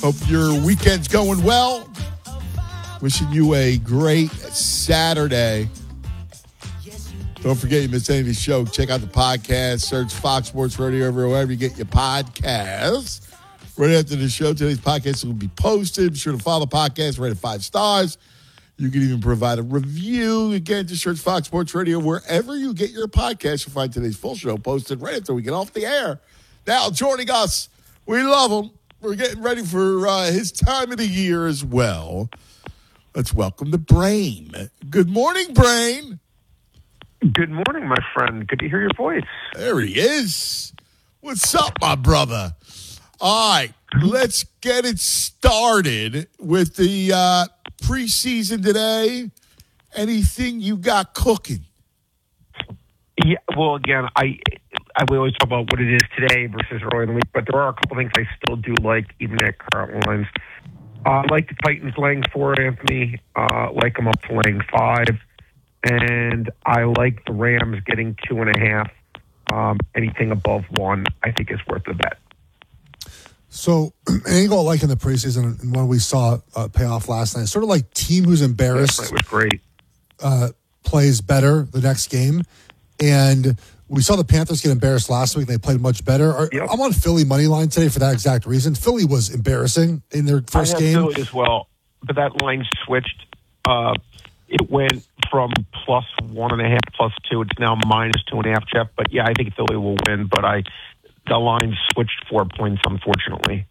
Hope your weekend's going well. Wishing you a great Saturday. Don't forget, you missed any of the show. Check out the podcast. Search Fox Sports Radio wherever you get your podcasts. Right after the show, today's podcast will be posted. Be sure to follow the podcast, rate it 5 stars. You can even provide a review. Again, just search Fox Sports Radio wherever you get your podcast. You'll find today's full show posted right after we get off the air. Now, joining us, we love him. We're getting ready for his time of the year as well. Let's welcome the Brain. Good morning, Brain. Good morning, my friend. Good to hear your voice. There he is. What's up, my brother? All right, let's get it started with the preseason today. Anything you got cooking? Yeah, well, again, we always talk about what it is today versus earlier in the week, but there are a couple things I still do like, even at current lines. I like the Titans laying 4, Anthony. Like them up to laying 5. And I like the Rams getting 2.5. Anything above 1, I think, is worth a bet. So, an angle like in the preseason, and when we saw pay off last night, sort of like team who's embarrassed It was great. Plays better the next game. And we saw the Panthers get embarrassed last week. They played much better. Yep. I'm on Philly money line today for that exact reason. Philly was embarrassing in their first game. Philly as well, but that line switched. It went from plus 1.5, plus 2. It's now minus 2.5, Jeff. But yeah, I think Philly will win. But the line switched 4 points, unfortunately.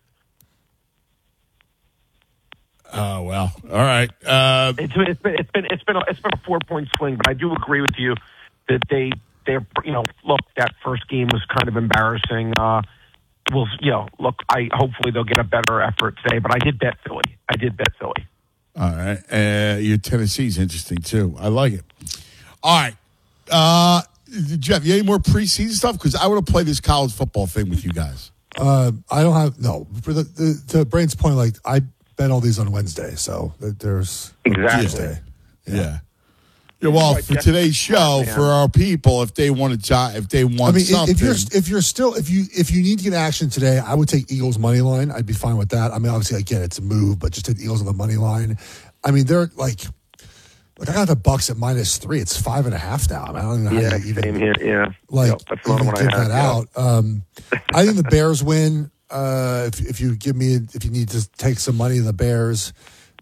Oh well, all right. It's been a 4-point swing, but I do agree with you that they're look, that first game was kind of embarrassing. Hopefully they'll get a better effort today, but I did bet Philly. All right. Your Tennessee's interesting too. I like it. All right. Jeff, you have any more preseason stuff? Because I want to play this college football thing with you guys. I don't have for to Brain's point. Like I bet all these on Wednesday, so there's exactly. Tuesday. Yeah. Well, for today's show, for our people, if they want something, if you need to get action today, I would take Eagles money line. I'd be fine with that. I mean, obviously, again, it's a move, but just take the Eagles on the money line. I mean, they're like I got the Bucks at -3. It's 5.5 now. I mean, I don't even know how you same here. Yeah, that's even give that out. I think the Bears win. If you need to take some money in the Bears.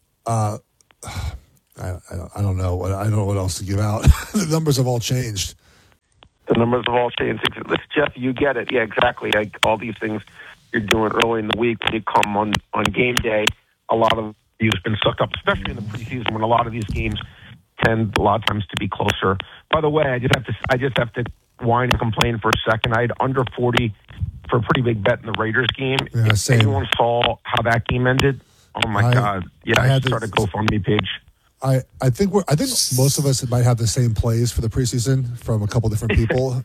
I don't know. I don't know what else to give out. The numbers have all changed. Listen, Jeff, you get it. Yeah, exactly. All these things you're doing early in the week, when you come on game day, a lot of you've been sucked up, especially in the preseason when a lot of these games tend a lot of times to be closer. By the way, I just have to whine and complain for a second. I had under 40 for a pretty big bet in the Raiders game. Yeah, if same. anyone saw how that game ended, oh my God. Yeah, I started a GoFundMe page. I think most of us might have the same plays for the preseason from a couple different people,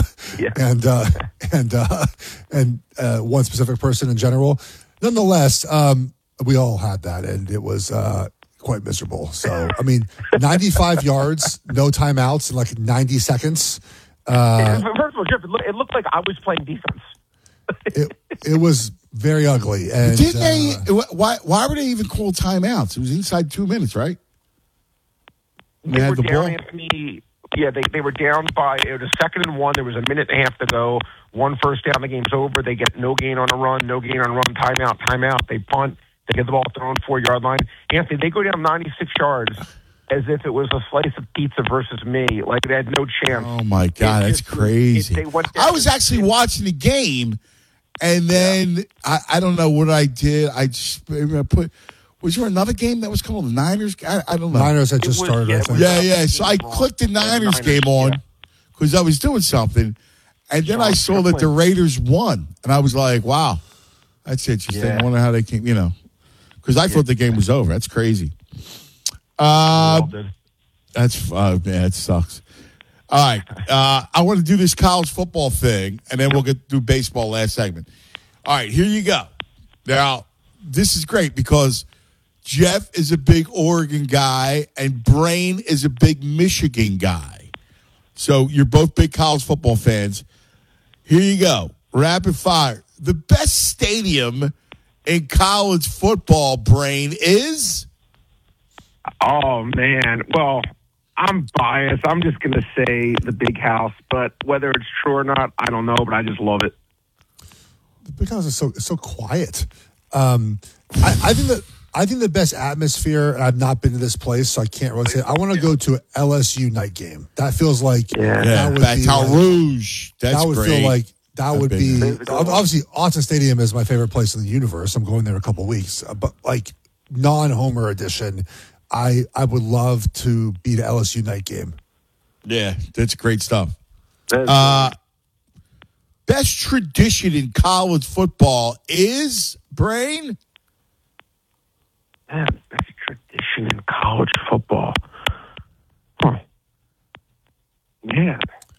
and one specific person in general. Nonetheless, we all had that, and it was quite miserable. So, I mean, 95 yards, no timeouts, in like 90 seconds. First of all, Jeff, it looked like I was playing defense. It was very ugly. And didn't they? Why were they even called timeouts? It was inside 2 minutes, right? They were down, Anthony. Yeah, they were down by, it was 2nd and 1. There was a minute and a half to go. 1 first down, the game's over. They get no gain on a run, timeout. They punt. They get the ball thrown 4-yard line. Anthony, they go down 96 yards as if it was a slice of pizza versus me. Like, they had no chance. Oh, my God, that's crazy. I was actually watching the game, and then I don't know what I did. I just put... Was there another game that was called the Niners? I don't know. Niners had just started, I think. Yeah. So I clicked the Niners game on because I was doing something, and then I saw that the Raiders won, and I was like, wow, that's interesting. I wonder how they came, because I thought the game was over. That's crazy. That's man, it sucks. All right. I want to do this college football thing, and then we'll get through baseball last segment. All right, here you go. Now, this is great because Jeff is a big Oregon guy, and Brain is a big Michigan guy. So you're both big college football fans. Here you go. Rapid fire. The best stadium in college football, Brain, is? Oh, man. Well, I'm biased. I'm just going to say the Big House, but whether it's true or not, I don't know, but I just love it. Because it's so quiet. I think the best atmosphere. And I've not been to this place, so I can't really say. I want to go to an LSU night game. That feels like that would Baton be like, Rouge. That's that would great. feel like that would be there. obviously Austin Stadium is my favorite place in the universe. I'm going there in a couple of weeks, but like non-Homer edition, I would love to be to LSU night game. Yeah, that's great stuff. That's- Best tradition in college football is, Brain? Man, that's tradition in college football. Huh. Man,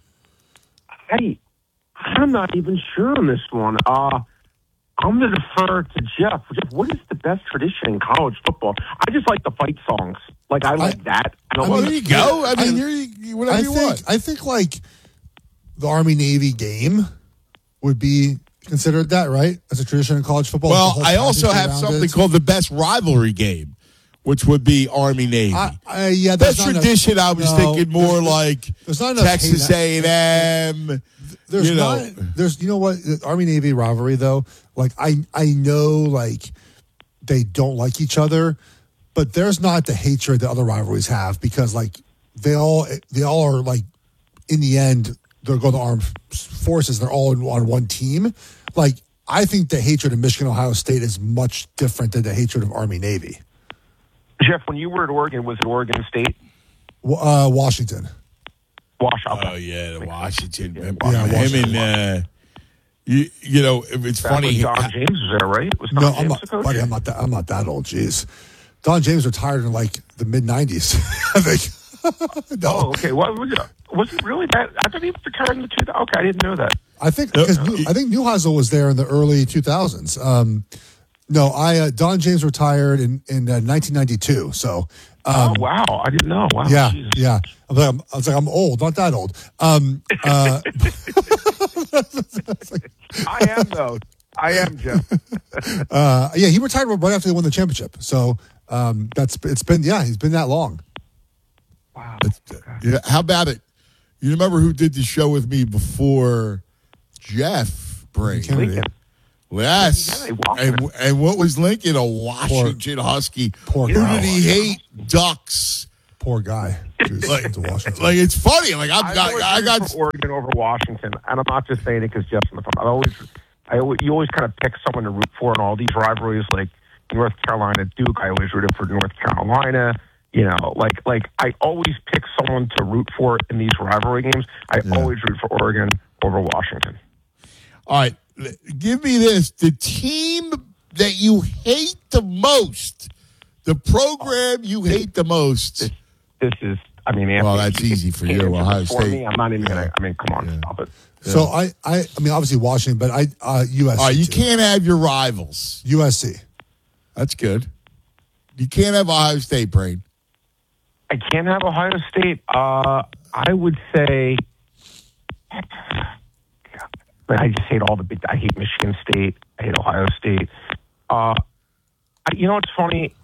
I'm not even sure on this one. I'm going to defer to Jeff. Jeff, what is the best tradition in college football? I just like the fight songs. Like, I like that. Well, there you go. I mean, whatever you want. I think like the Army-Navy game would be considered that, right? As a tradition in college football. The Well, whole I also package have around something it. called the best rivalry game, which would be Army-Navy. Yeah, Best tradition, I was thinking more like there's not enough Texas A&M. There's you know. there's you know what, the Army Navy rivalry though, like I know like they don't like each other, but there's not the hatred that other rivalries have because like they all are like in the end they're going to armed forces, they're all on one team. Like I think the hatred of Michigan Ohio State is much different than the hatred of Army Navy. Jeff, when you were at Oregon, was it Oregon State? Washington. Washington. Oh, yeah, the Washington. Yeah, Him and, you know, it's funny. Don James was there, right? Was Don No, James the coach? buddy, I'm not that old. Jeez, Don James retired in like the mid '90s. I think. No, Oh, okay. What was it? Was it really that? I thought he was retired in the 2000s. Okay, I didn't know that. I think because I think Neuheisel was there in the early 2000s. No, Don James retired in 1992. So. Oh wow, I didn't know. Wow, Yeah, Jesus. yeah. I was like, I'm old, not that old. I am though. I am, Jeff. Yeah, he retired right after they won the championship. So he's been that long. Wow. Yeah, how about it? You remember who did the show with me before Jeff Brain? Kennedy. Lincoln. Yes. And what was Lincoln? A Washington Husky. Poor Who guy. did he hate? Ducks. Poor guy. Jeez, Like, to Washington. like it's funny. Like I I got for Oregon over Washington, and I'm not just saying it because Jeff's on the phone. You always kind of pick someone to root for in all these rivalries, like North Carolina, Duke. I always rooted for North Carolina. You know, like I always pick someone to root for in these rivalry games. I always root for Oregon over Washington. All right, give me this. The team that you hate the most, the program you hate the most. This is, I mean, Anthony, Well, that's easy for you, Ohio before State. me, I'm not even going to, I mean, come on, stop it. So I mean, obviously Washington, but USC. All right, you too. can't have your rivals. USC. That's good. You can't have Ohio State, Brain. I can't have Ohio State. I would say, I just hate all the big. I hate Michigan State. I hate Ohio State. You know what's funny?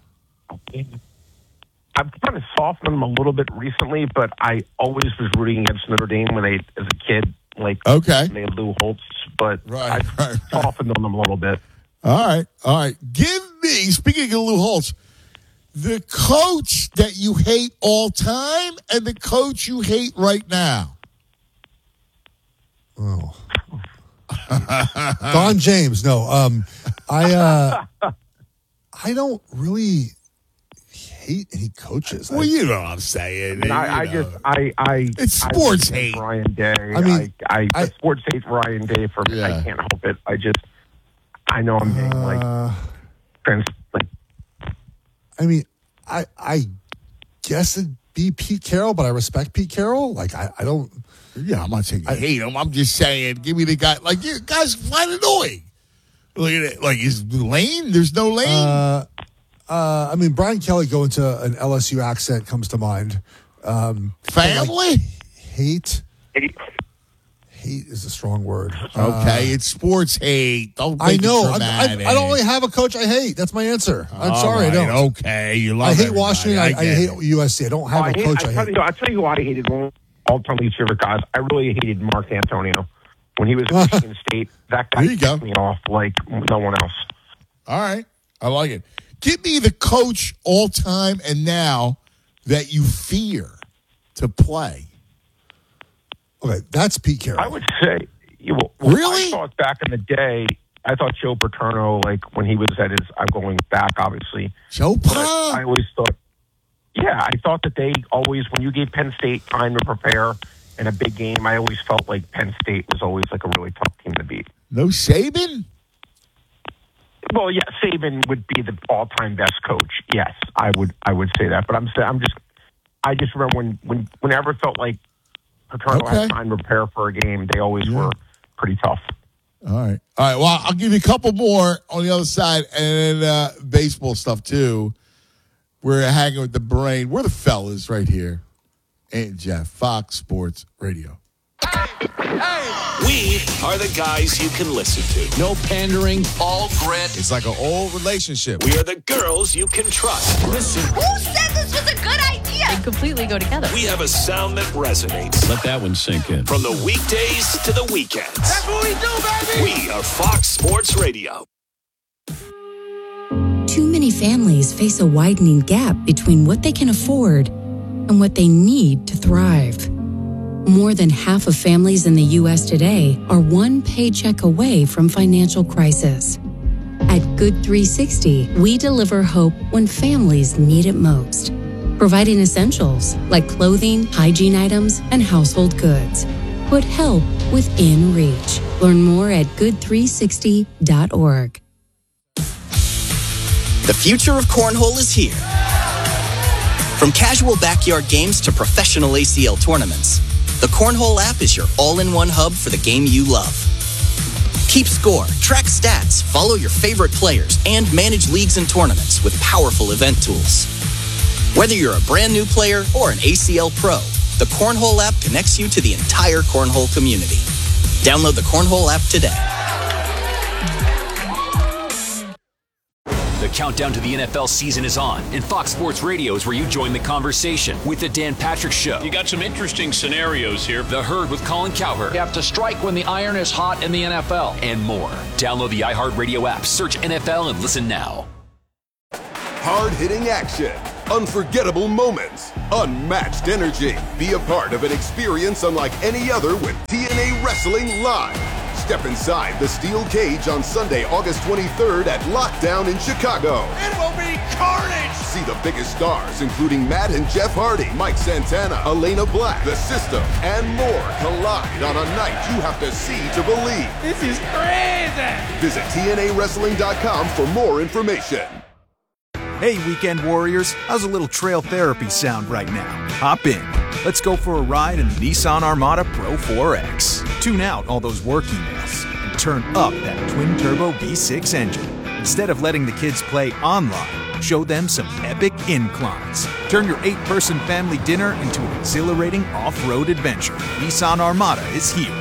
I've kind of softened them a little bit recently, but I always was rooting against Notre Dame when as a kid, like Okay. they had Lou Holtz. But Right, I right. softened on them a little bit. All right. Give me, speaking of Lou Holtz, the coach that you hate all time and the coach you hate right now. Oh. Don James. No. I don't really hate any coaches. Well, you know what I'm saying. It's sports hate. Ryan Day. I mean, I sports hate Ryan Day for me. Yeah. I can't help it. I know I'm being I mean, I guess it'd be Pete Carroll, but I respect Pete Carroll. Like I don't. Yeah, I'm not saying I hate him. I'm just saying, give me the guy. Like, you guys find annoying. Look at it. Like, is Lane? There's no Lane. I mean, Brian Kelly going to an LSU accent comes to mind. Family? Hate hate is a strong word. Okay, it's sports hate. Don't make I know. it dramatic. I don't really have a coach I hate. That's my answer. I'm sorry, right, I don't. Okay, you love I hate everybody. Washington. I hate USC. I don't have a coach I hate. I'll tell you who I hated. All-time least favorite guys. I really hated Mark Antonio when he was at Michigan State. That guy pissed me off like no one else. All right, I like it. Give me the coach all time and now that you fear to play. Okay, that's Pete Carroll. I would say, really? I thought back in the day, I thought Joe Paterno, like when he was at his, I'm going back, obviously. Joe Paterno? I always thought, I thought that they always, when you gave Penn State time to prepare in a big game, I always felt like Penn State was always like a really tough team to beat. No Saban? Well, yeah, Saban would be the all-time best coach. Yes, I would say that. But I just remember whenever it felt like Paterno had time to prepare for a game, they always were pretty tough. All right. Well, I'll give you a couple more on the other side, and then baseball stuff too. We're hanging with the brain. We're the fellas right here. Aunt Jeff, Fox Sports Radio. We are the guys you can listen to. No pandering, all grit. It's like an old relationship. We are the girls you can trust. Listen. Who said this was a good idea? They completely go together. We have a sound that resonates. Let that one sink in. From the weekdays to the weekends. That's what we do, baby! We are Fox Sports Radio. Too many families face a widening gap between what they can afford and what they need to thrive. More than half of families in the U.S. today are one paycheck away from financial crisis. At Good 360, we deliver hope when families need it most, providing essentials like clothing, hygiene items, and household goods. Put help within reach. Learn more at good360.org. The future of cornhole is here. From casual backyard games to professional ACL tournaments, the Cornhole app is your all-in-one hub for the game you love. Keep score, track stats, follow your favorite players, and manage leagues and tournaments with powerful event tools. Whether you're a brand new player or an ACL pro, the Cornhole app connects you to the entire Cornhole community. Download the Cornhole app today. The countdown to the NFL season is on, and Fox Sports Radio is where you join the conversation with the Dan Patrick Show. You got some interesting scenarios here. The Herd with Colin Cowherd. You have to strike when the iron is hot in the NFL. And more. Download the iHeartRadio app, search NFL, and listen now. Hard-hitting action, unforgettable moments, unmatched energy. Be a part of an experience unlike any other with TNA Wrestling Live. Step inside the steel cage on Sunday, August 23rd at Lockdown in Chicago. It will be carnage! See the biggest stars, including Matt and Jeff Hardy, Mike Santana, Elena Black, The System, and more collide on a night you have to see to believe. This is crazy! Visit TNAWrestling.com for more information. Hey, Weekend Warriors, how's a little trail therapy sound right now? Hop in. Let's go for a ride in the Nissan Armada Pro 4X. Tune out all those work emails and turn up that twin-turbo V6 engine. Instead of letting the kids play online, show them some epic inclines. Turn your 8-person family dinner into an exhilarating off-road adventure. Nissan Armada is here.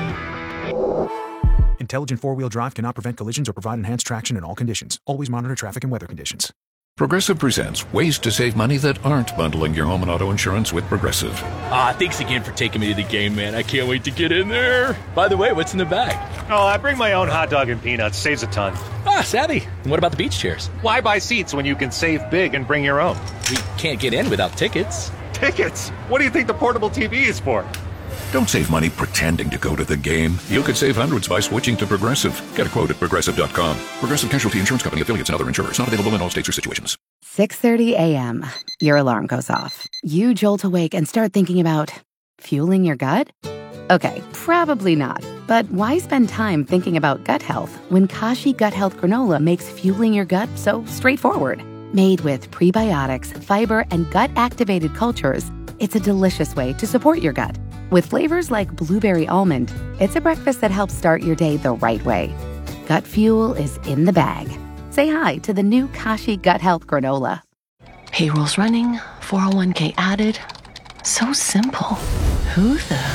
Intelligent four-wheel drive cannot prevent collisions or provide enhanced traction in all conditions. Always monitor traffic and weather conditions. Progressive presents ways to save money that aren't bundling your home and auto insurance with Progressive. Thanks again for taking me to the game, man. I can't wait to get in there. By the way, what's in the bag? Oh, I bring my own hot dog and peanuts. Saves a ton. Savvy. And what about the beach chairs? Why buy seats when you can save big and bring your own? We can't get in without tickets. Tickets? What do you think the portable TV is for? Don't save money pretending to go to the game. You could save hundreds by switching to Progressive. Get a quote at Progressive.com. Progressive Casualty Insurance Company, affiliates, and other insurers. Not available in all states or situations. 6:30 a.m. Your alarm goes off. You jolt awake and start thinking about fueling your gut? Okay, probably not. But why spend time thinking about gut health when Kashi Gut Health Granola makes fueling your gut so straightforward? Made with prebiotics, fiber, and gut-activated cultures, it's a delicious way to support your gut. With flavors like blueberry almond, it's a breakfast that helps start your day the right way. Gut fuel is in the bag. Say hi to the new Kashi Gut Health Granola. Payroll's running, 401k added. So simple. Who the...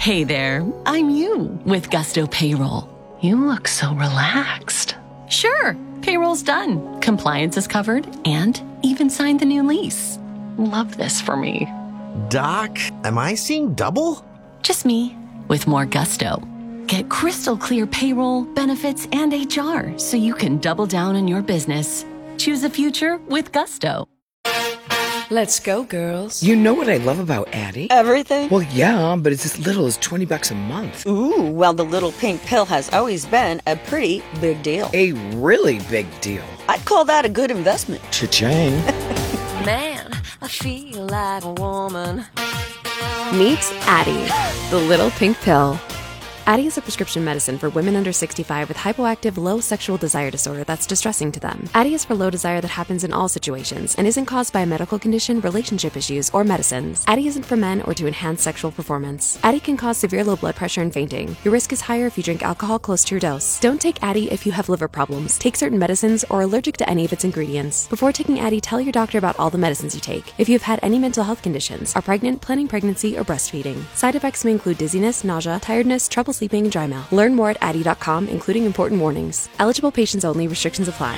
Hey there, I'm you with Gusto Payroll. You look so relaxed. Sure, payroll's done, compliance is covered, and even signed the new lease. Love this for me. Doc, am I seeing double? Just me, with more gusto. Get crystal clear payroll, benefits, and HR so you can double down on your business. Choose a future with Gusto. Let's go, girls. You know what I love about Addie? Everything? Well, yeah, but it's as little as $20 a month. Ooh, well, the little pink pill has always been a pretty big deal. A really big deal. I'd call that a good investment. Cha-ching. Man, I feel like a woman. Meet Addie, the little pink pill. Addie is a prescription medicine for women under 65 with hypoactive low sexual desire disorder that's distressing to them. Addie is for low desire that happens in all situations and isn't caused by a medical condition, relationship issues, or medicines. Addie isn't for men or to enhance sexual performance. Addie can cause severe low blood pressure and fainting. Your risk is higher if you drink alcohol close to your dose. Don't take Addie if you have liver problems, take certain medicines, or are allergic to any of its ingredients. Before taking Addie, tell your doctor about all the medicines you take. If you have had any mental health conditions, are pregnant, planning pregnancy, or breastfeeding. Side effects may include dizziness, nausea, tiredness, trouble sleeping, and dry mouth. Learn more at Addie.com, including important warnings. Eligible patients only. Restrictions apply.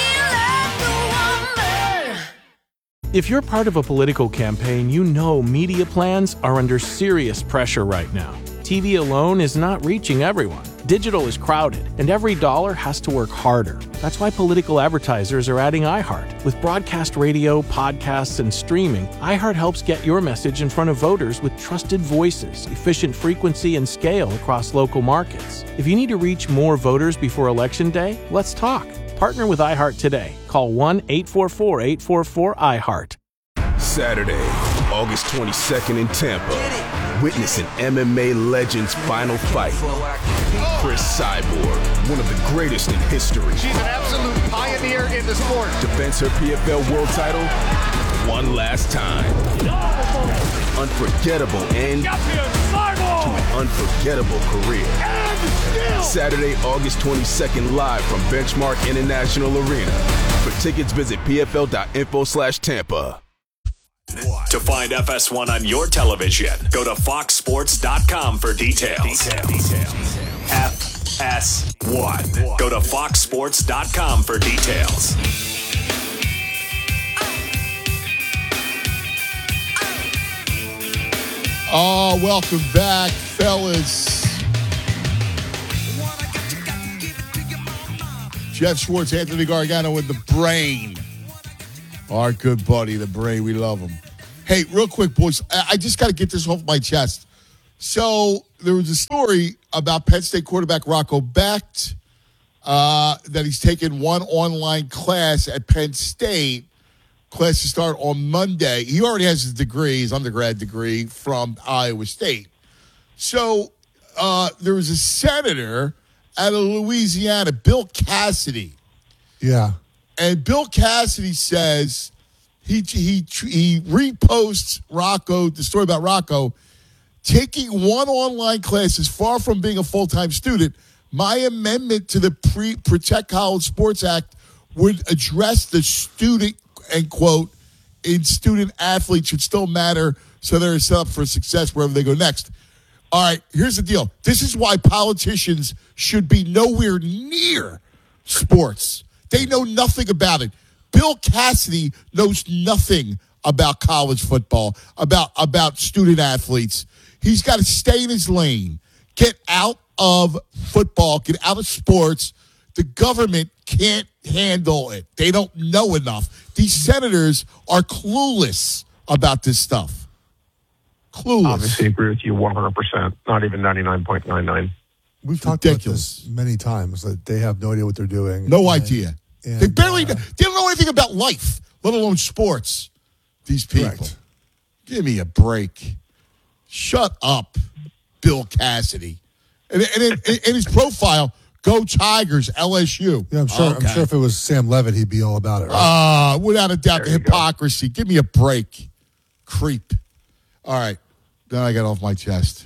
If you're part of a political campaign, you know media plans are under serious pressure right now. TV alone is not reaching everyone. Digital is crowded, and every dollar has to work harder. That's why political advertisers are adding iHeart. With broadcast radio, podcasts, and streaming, iHeart helps get your message in front of voters with trusted voices, efficient frequency, and scale across local markets. If you need to reach more voters before Election Day, let's talk. Partner with iHeart today. Call 1-844-844-iHeart. Saturday, August 22nd in Tampa. Witness an MMA legend's final fight. Chris Cyborg, one of the greatest in history. She's an absolute pioneer in the sport. Defends her PFL world title one last time. Unforgettable end to an unforgettable career. Saturday, August 22nd, live from Benchmark International Arena. For tickets, visit pfl.info/Tampa. To find FS1 on your television, go to foxsports.com for details. FS1. Go to foxsports.com for details. Oh, welcome back, fellas. Jeff Schwartz, Anthony Gargano with the Brain. Our good buddy, the Brain. We love him. Hey, real quick, boys. I just got to get this off my chest. So there was a story about Penn State quarterback Rocco Becht that he's taken one online class at Penn State. Class to start on Monday. He already has his degree, his undergrad degree from Iowa State. So there was a senator out of Louisiana, Bill Cassidy. Yeah. And Bill Cassidy says he reposts Rocco, the story about Rocco, taking one online class is far from being a full-time student. My amendment to the Protect College Sports Act would address the student, end quote, in student athletes should still matter so they're set up for success wherever they go next. All right, here's the deal. This is why politicians should be nowhere near sports. They know nothing about it. Bill Cassidy knows nothing about college football, about student athletes. He's got to stay in his lane, get out of football, get out of sports. The government can't handle it. They don't know enough. These senators are clueless about this stuff. Clueless. Obviously agree with you 100%, not even 99.99. We've talked about this many times, that they have no idea what they're doing. No idea. They barely they don't know anything about life, let alone sports. These people. Correct. Give me a break. Shut up, Bill Cassidy. And in his profile, go Tigers, LSU. Yeah, I'm sure if it was Sam Levitt, he'd be all about it, right? Without a doubt, the hypocrisy. Give me a break. Creep. All right. Then I got off my chest.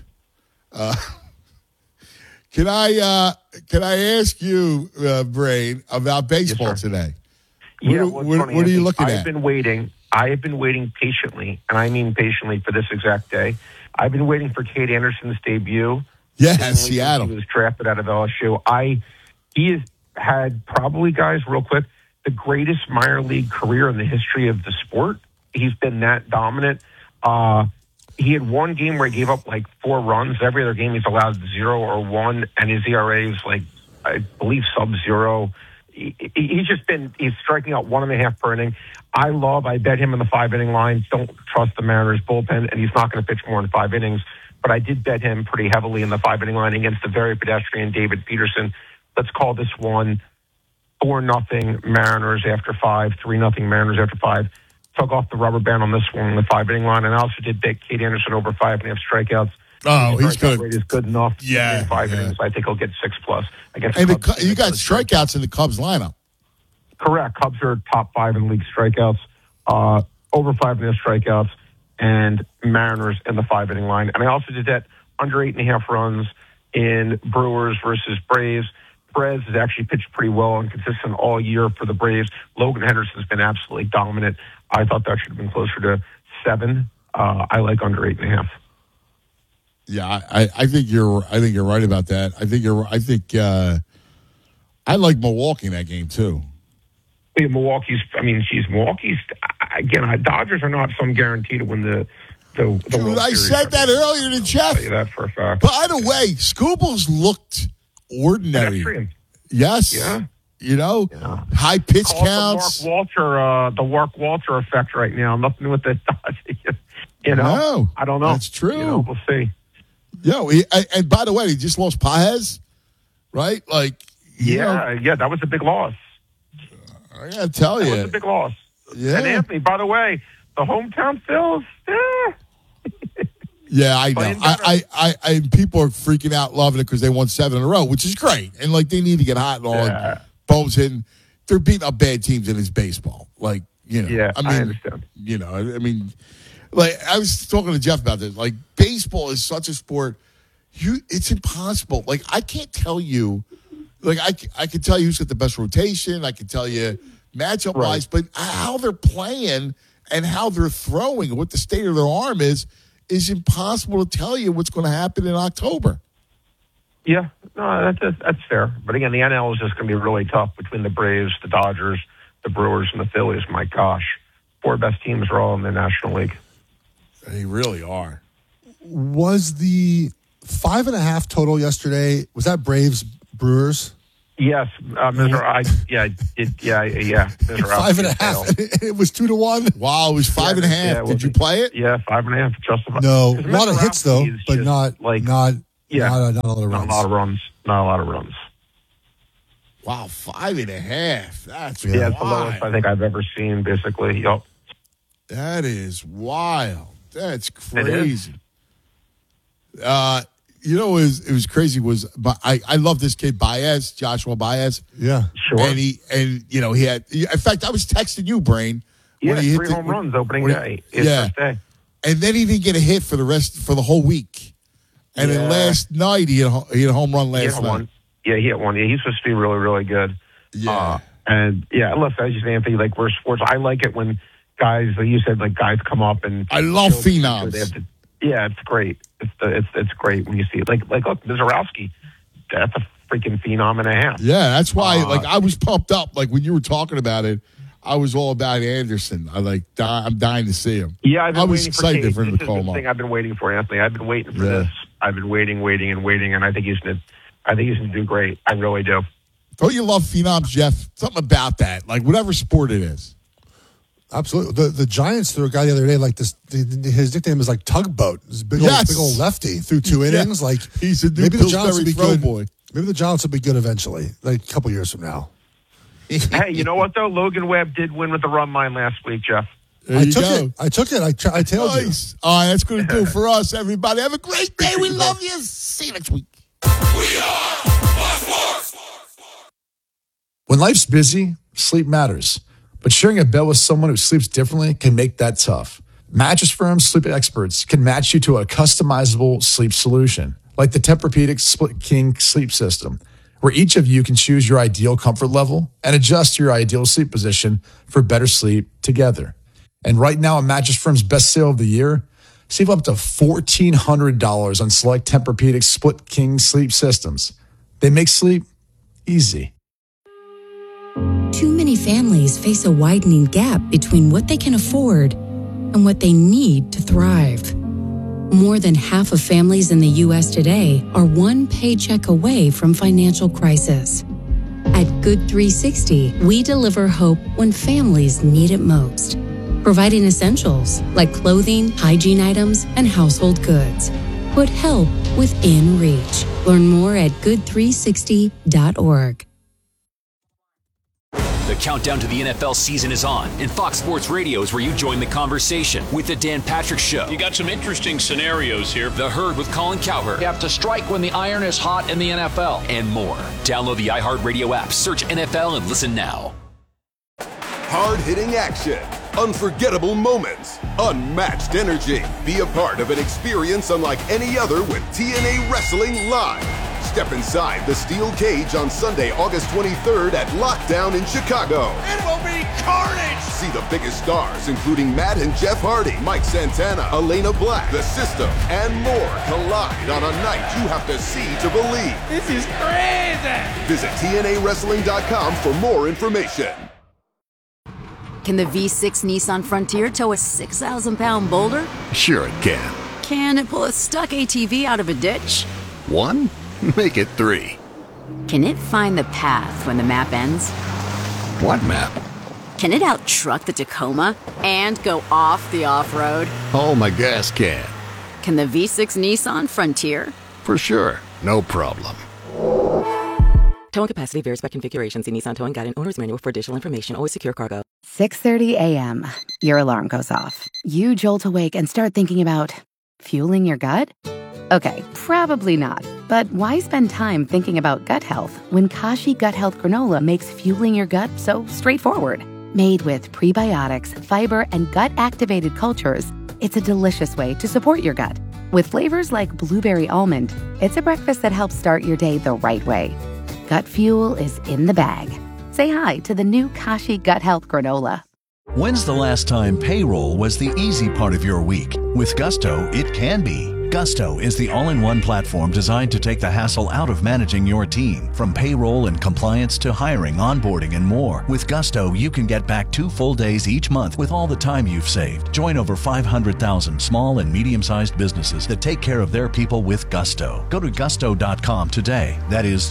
Can I ask you, Brain, about baseball today? What's what are you looking at? I've been waiting. I have been waiting patiently, and I mean patiently, for this exact day. I've been waiting for Cade Anderson's debut. Yeah, Seattle. He was drafted out of LSU. He has had probably, guys, real quick, the greatest minor league career in the history of the sport. He's been that dominant. He had one game where he gave up like 4 runs. Every other game he's allowed 0 or 1, and his ERA is like, I believe, sub-0. He's striking out 1.5 per inning. I bet him in the 5-inning line. Don't trust the Mariners bullpen, and he's not going to pitch more than 5 innings. But I did bet him pretty heavily in the 5-inning line against the very pedestrian David Peterson. Let's call this one 4-0 Mariners after 5, 3-0 Mariners after 5. Took off the rubber band on this one in the 5-inning line, and I also did bet Cade Anderson over 5.5 strikeouts. Oh, he's good. Rate is good enough. Yeah, in 5 innings. I think he'll get 6+. Against and Cubs, you got strikeouts in the Cubs lineup. Correct. Cubs are top 5 in league strikeouts, over 5.5 strikeouts, and Mariners in the 5-inning line. And I also did that under 8.5 runs in Brewers versus Braves. Perez has actually pitched pretty well and consistent all year for the Braves. Logan Henderson's been absolutely dominant. I thought that should have been closer to 7. I like under 8.5. Yeah, I think you're right about that. I like Milwaukee in that game too. Yeah, Milwaukee's again. Dodgers are not some guarantee to win the World Dude, I Series. said that earlier to Jeff. I'll tell you that for a fact. By the way, Skubals looked ordinary. Pedestrian. Yes. Yeah. High pitch Call it counts. the Mark Walter effect right now. Nothing with the Dodgers. No, I don't know. That's true. We'll see. And by the way, he just lost Paez, right? Like, yeah, that was a big loss. I gotta tell you, that was a big loss. Yeah. And Anthony, by the way, the hometown Phils. Yeah, I know. I people are freaking out, loving it because they won 7 in a row, which is great. And like they need to get hot and all. Yeah. And Bones hitting. They're beating up bad teams in his baseball. Like, Yeah, I understand. Like I was talking to Jeff about this. Like baseball is such a sport. It's impossible. Like I can't tell you. Like I can tell you who's got the best rotation. I can tell you matchup wise, but how they're playing and how they're throwing and what the state of their arm is impossible to tell you what's going to happen in October. Yeah, no, that's fair. But again, the NL is just going to be really tough between the Braves, the Dodgers, the Brewers, and the Phillies. My gosh, 4 best teams are all in the National League. They really are. Was the 5.5 total yesterday? Was that Braves Brewers? Yes, Mr. Yeah. 5.5. It was 2-1. Wow, it was 5.5. Did you play it? Yeah, 5.5. Justified. No, a lot of hits though, but not a lot of runs. Not a lot of runs. Wow, 5.5. That's it's the lowest I think I've ever seen. Basically, yep. That is wild. That's crazy. It was crazy. I love this kid Baez, Joshua Baez. Yeah, sure. And he had. In fact, I was texting you, Brain. Yeah, 3 home runs opening day. First day. And then he didn't get a hit for the whole week. And then last night he hit a home run last night. Yeah, he hit one. Yeah, he's supposed to be really, really good. Yeah. Listen, I just Anthony, like we're sports. I like it when guys, like you said, like guys come up and I love phenoms. It's great. It's great when you see it. Like look, Mizorowski, that's a freaking phenom and a half. Yeah, that's why. I was pumped up. Like when you were talking about it, I was all about Anderson. I'm dying to see him. Yeah, I was excited for him to call him up. Thing I've been waiting for, Anthony. I've been waiting for this. I've been waiting, and I think he's gonna do great. I really do. Don't you love phenoms, Jeff? Something about that, like whatever sport it is. Absolutely. The Giants threw a guy the other day like this. His nickname is like Tugboat. This big old lefty through 2 innings. Like he's a new maybe the Giants will be good. Boy. Maybe the Giants will be good eventually, like a couple years from now. Hey, you know what though? Logan Webb did win with the run line last week, Jeff. I took it. I tailed you. All right, that's going to do it for us, everybody. Have a great day. We love you. See you next week. We are Fox. When life's busy, sleep matters. But sharing a bed with someone who sleeps differently can make that tough. Mattress Firm sleep experts can match you to a customizable sleep solution, like the Tempur-Pedic Split King sleep system, where each of you can choose your ideal comfort level and adjust your ideal sleep position for better sleep together. And right now, at Mattress Firm's best sale of the year, save up to $1,400 on select Tempur-Pedic split king sleep systems. They make sleep easy. Too many families face a widening gap between what they can afford and what they need to thrive. More than half of families in the U.S. today are one paycheck away from financial crisis. At Good 360, we deliver hope when families need it most, providing essentials like clothing, hygiene items, and household goods. Put help within reach. Learn more at good360.org. The countdown to the NFL season is on, and Fox Sports Radio is where you join the conversation with The Dan Patrick Show. You got some interesting scenarios here. The Herd with Colin Cowherd. You have to strike when the iron is hot in the NFL. And more. Download the iHeartRadio app, search NFL, and listen now. Hard-hitting action, unforgettable moments, unmatched energy. Be a part of an experience unlike any other with TNA Wrestling Live. Step inside the steel cage on Sunday, August 23rd at Lockdown in Chicago. It will be carnage! See the biggest stars, including Matt and Jeff Hardy, Mike Santana, Elena Black, The System, and more collide on a night you have to see to believe. This is crazy! Visit TNAWrestling.com for more information. Can the V6 Nissan Frontier tow a 6,000-pound boulder? Sure it can. Can it pull a stuck ATV out of a ditch? 1? Make it 3. Can it find the path when the map ends? What map? Can it out-truck the Tacoma and go off the off-road? Oh, my gas can. Can the V6 Nissan Frontier? For sure. No problem. Towing capacity varies by configuration. See Nissan Towing Guide and Owner's Manual for additional information. Always secure cargo. 6:30 a.m. Your alarm goes off. You jolt awake and start thinking about fueling your gut? Okay, probably not. But why spend time thinking about gut health when Kashi Gut Health Granola makes fueling your gut so straightforward? Made with prebiotics, fiber, and gut-activated cultures, it's a delicious way to support your gut. With flavors like blueberry almond, it's a breakfast that helps start your day the right way. Gut fuel is in the bag. Say hi to the new Kashi Gut Health Granola. When's the last time payroll was the easy part of your week? With Gusto, it can be. Gusto is the all-in-one platform designed to take the hassle out of managing your team. From payroll and compliance to hiring, onboarding, and more. With Gusto, you can get back 2 full days each month with all the time you've saved. Join over 500,000 small and medium-sized businesses that take care of their people with Gusto. Go to gusto.com today. That is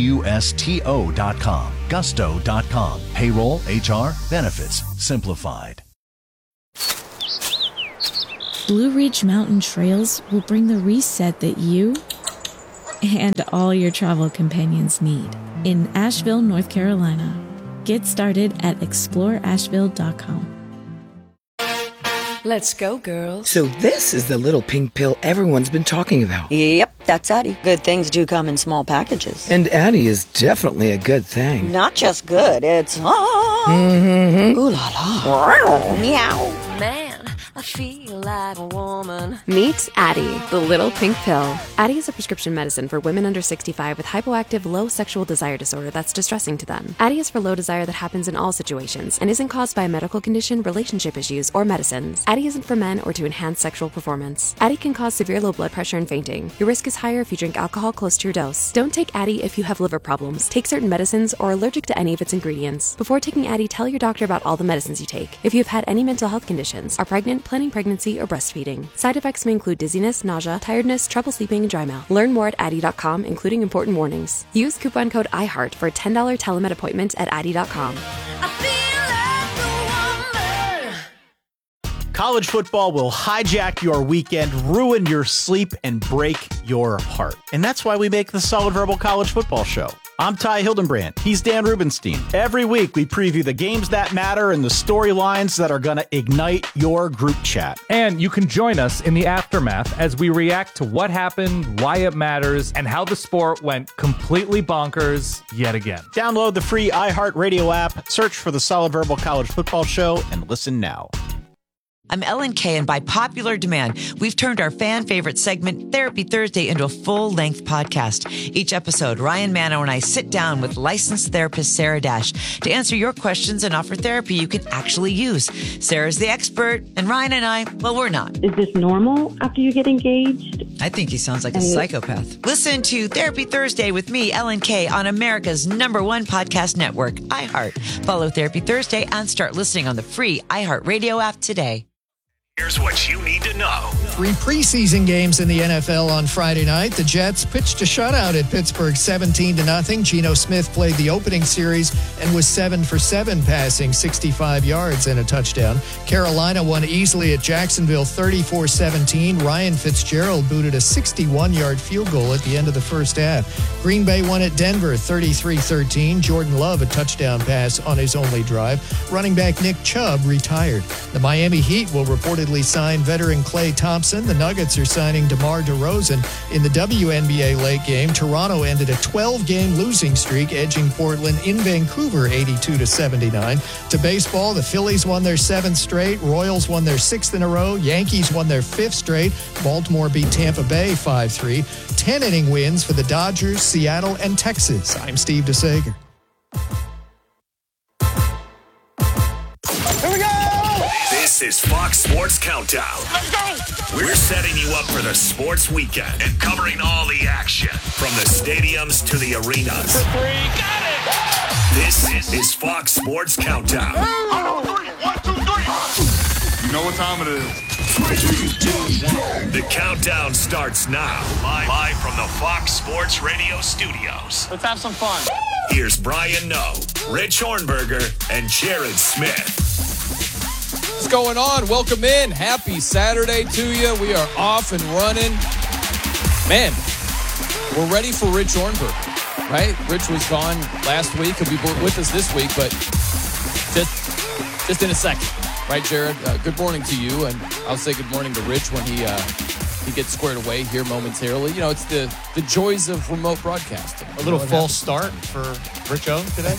Gusto.com. Gusto.com. Payroll, HR, benefits, simplified. Blue Ridge Mountain Trails will bring the reset that you and all your travel companions need in Asheville, North Carolina. Get started at exploreasheville.com. Let's go, girls. So this is the little pink pill everyone's been talking about. Yep, that's Addie. Good things do come in small packages. And Addie is definitely a good thing. Not just good, it's... Mm-hmm. Ooh la la. Meow. Man, I feel like a woman. Meet Addie, the little pink pill. Addie is a prescription medicine for women under 65 with hypoactive low sexual desire disorder that's distressing to them. Addie is for low desire that happens in all situations and isn't caused by a medical condition, relationship issues, or medicines. Addie isn't for men or to enhance sexual performance. Addie can cause severe low blood pressure and fainting. Your risk is higher if you drink alcohol close to your dose. Don't take Addie if you have liver problems, take certain medicines, or are allergic to any of its ingredients. Before taking Addie, tell your doctor about all the medicines you take. If you have had any mental health conditions, are pregnant, planning pregnancy, or breastfeeding. Side effects may include dizziness, nausea, tiredness, trouble sleeping, and dry mouth. Learn more at Addie.com, including important warnings. Use coupon code IHEART for a $10 telemed appointment at Addie.com. College football will hijack your weekend, ruin your sleep, and break your heart. And that's why we make the Solid Verbal College Football Show. I'm Ty Hildenbrand. He's Dan Rubenstein. Every week, we preview the games that matter and the storylines that are going to ignite your group chat. And you can join us in the aftermath as we react to what happened, why it matters, and how the sport went completely bonkers yet again. Download the free iHeartRadio app, search for the Solid Verbal College Football Show, and listen now. I'm Ellen Kay, and by popular demand, we've turned our fan-favorite segment, Therapy Thursday, into a full-length podcast. Each episode, Ryan Manno and I sit down with licensed therapist Sarah Dash to answer your questions and offer therapy you can actually use. Sarah's the expert, and Ryan and I, well, we're not. Is this normal after you get engaged? I think he sounds like a psychopath. Listen to Therapy Thursday with me, Ellen Kay, on America's #1 podcast network, iHeart. Follow Therapy Thursday and start listening on the free iHeartRadio app today. Here's what you need to know. 3 preseason games in the NFL on Friday night. The Jets pitched a shutout at Pittsburgh 17-0. Geno Smith played the opening series and was 7 for 7 passing, 65 yards and a touchdown. Carolina won easily at Jacksonville 34-17. Ryan Fitzgerald booted a 61-yard field goal at the end of the first half. Green Bay won at Denver 33-13. Jordan Love a touchdown pass on his only drive. Running back Nick Chubb retired. The Miami Heat will reportedly sign veteran Klay Thompson. The Nuggets are signing DeMar DeRozan. In the WNBA late game, Toronto ended a 12-game losing streak, edging Portland in Vancouver 82-79. To baseball, the Phillies won their 7th straight. Royals won their 6th in a row. Yankees won their 5th straight. Baltimore beat Tampa Bay 5-3. 10-inning wins for the Dodgers, Seattle, and Texas. I'm Steve DeSager. This is Fox Sports Countdown. Let's go! We're setting you up for the sports weekend and covering all the action from the stadiums to the arenas. For 3, got it! This is Fox Sports Countdown. 1, 2, 3. You know what time it is. 3, 2, 1. The countdown starts now. Live from the Fox Sports Radio studios. Let's have some fun. Here's Brian Noe, Rich Hornberger, and Jared Smith. What's going on? Welcome in. Happy Saturday to you. We are off and running. Man, we're ready for Rich Hornberger, right? Rich was gone last week. He'll be with us this week, but just in a second. Right, Jared? Good morning to you, and I'll say good morning to Rich when he gets squared away here momentarily. You know, it's the joys of remote broadcasting. A little false start for Rich O today.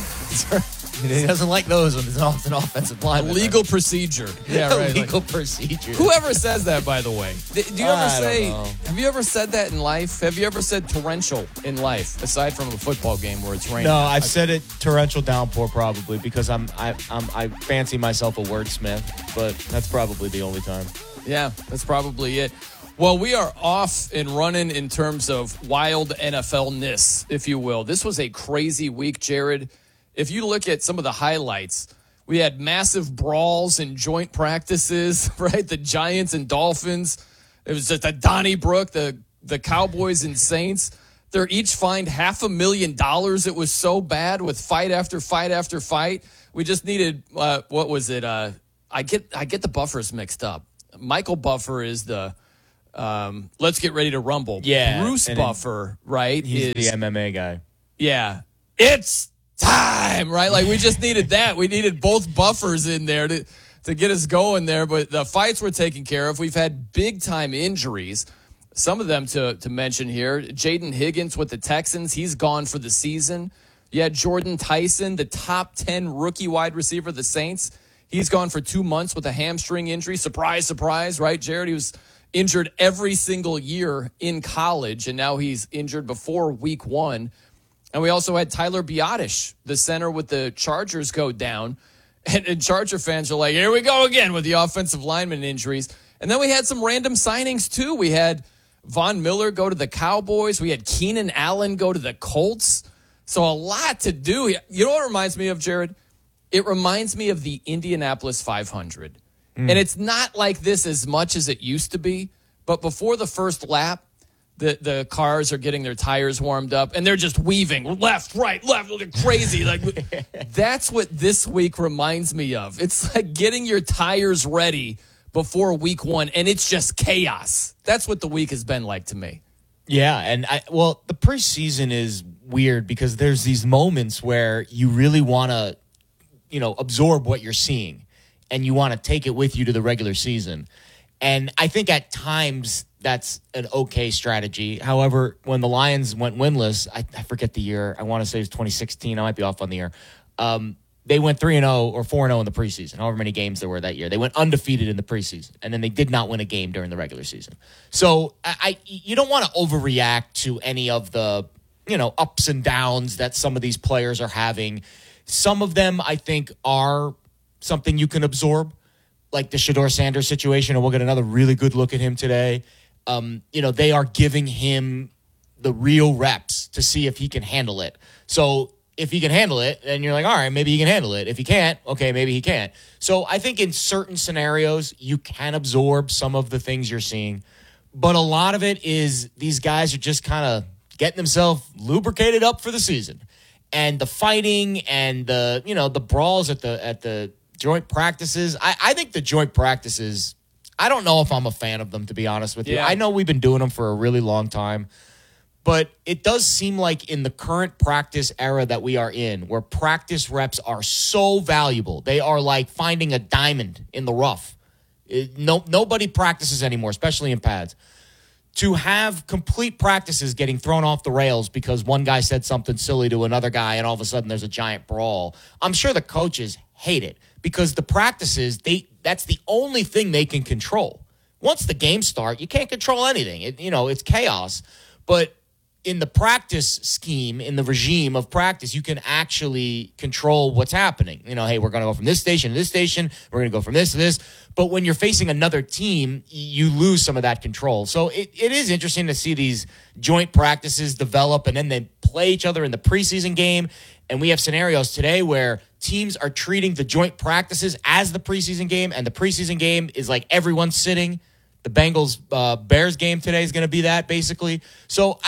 He doesn't like those when it's an offensive line. Legal procedure. Yeah, right. Legal procedure. Whoever says that, by the way. Do you ever say, have you ever said that in life? Have you ever said torrential in life, aside from a football game where it's raining? No, I've said it torrential downpour probably because I fancy myself a wordsmith, but that's probably the only time. Yeah, that's probably it. Well, we are off and running in terms of wild NFL-ness, if you will. This was a crazy week, Jared. If you look at some of the highlights, we had massive brawls and joint practices, right? The Giants and Dolphins. It was just a Donnybrook, the Cowboys and Saints. They're each fined $500,000. It was so bad with fight after fight after fight. We just needed, what was it? I get the Buffers mixed up. Michael Buffer is the let's get ready to rumble. Yeah. Bruce Buffer, right? He's the MMA guy. Yeah. It's time, right? Like, we just needed that. We needed both Buffers in there to get us going there. But the fights were taken care of. We've had big-time injuries. Some of them to mention here. Jaden Higgins with the Texans. He's gone for the season. You had Jordan Tyson, the top 10 rookie wide receiver of the Saints. He's gone for 2 months with a hamstring injury. Surprise, surprise, right, Jared? He was injured every single year in college, and now he's injured before week 1. And we also had Tyler Biadasz, the center with the Chargers, go down. And Charger fans are like, here we go again with the offensive lineman injuries. And then we had some random signings, too. We had Von Miller go to the Cowboys. We had Keenan Allen go to the Colts. So a lot to do. You know what it reminds me of, Jared? It reminds me of the Indianapolis 500. And it's not like this as much as it used to be. But before the first lap, the cars are getting their tires warmed up, and they're just weaving left, right, left, looking crazy. Like, that's what this week reminds me of. It's like getting your tires ready before week 1, and it's just chaos. That's what the week has been like to me. Yeah, and the preseason is weird because there's these moments where you really want to, absorb what you're seeing, and you want to take it with you to the regular season. And I think at times that's an okay strategy. However, when the Lions went winless, I forget the year. I want to say it was 2016. I might be off on the year. they went 3-0 or 4-0 in the preseason, however many games there were that year. They went undefeated in the preseason, and then they did not win a game during the regular season. So you don't want to overreact to any of the, ups and downs that some of these players are having. Some of them, I think, are something you can absorb, like the Shedeur Sanders situation, and we'll get another really good look at him today. They are giving him the real reps to see if he can handle it. So if he can handle it, then you're like, all right, maybe he can handle it. If he can't, okay, maybe he can't. So I think in certain scenarios, you can absorb some of the things you're seeing. But a lot of it is these guys are just kind of getting themselves lubricated up for the season. And the fighting and the brawls at the joint practices. I think the joint practices, I don't know if I'm a fan of them, to be honest with you. I know we've been doing them for a really long time. But it does seem like in the current practice era that we are in, where practice reps are so valuable, they are like finding a diamond in the rough. Nobody practices anymore, especially in pads. To have complete practices getting thrown off the rails because one guy said something silly to another guy and all of a sudden there's a giant brawl, I'm sure the coaches hate it because the practices, that's the only thing they can control. Once the games start, you can't control anything. It's chaos. But in the practice scheme, in the regime of practice, you can actually control what's happening. Hey, we're going to go from this station to this station. We're going to go from this to this. But when you're facing another team, you lose some of that control. So it is interesting to see these joint practices develop and then they play each other in the preseason game. And we have scenarios today where teams are treating the joint practices as the preseason game, and the preseason game is like everyone's sitting. The Bengals-Bears game today is going to be that, basically. So